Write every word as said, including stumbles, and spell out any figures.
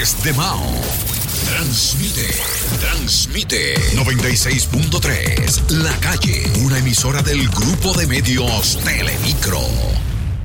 Desde Mao. Transmite, transmite noventa y seis punto tres La Calle, una emisora del grupo de medios Telemicro.